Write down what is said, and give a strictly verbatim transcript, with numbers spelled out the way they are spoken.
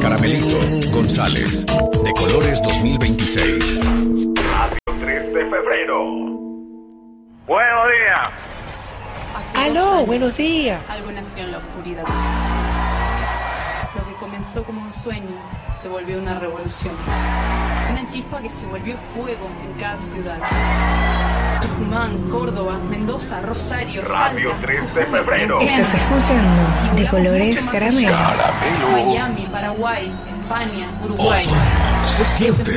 Caramelito, González, de Colores dos mil veintiséis. Radio tres de febrero. Buenos días. Aló, buenos días. Algo nació en la oscuridad. Lo que comenzó como un sueño se volvió una revolución. Una chispa que se volvió fuego en cada ciudad. Tucumán, Córdoba, Mendoza, Rosario, Radio Salta, tres de febrero. Estás escuchando De Colores Caramelo. Miami, Paraguay, España, Uruguay. Se siente.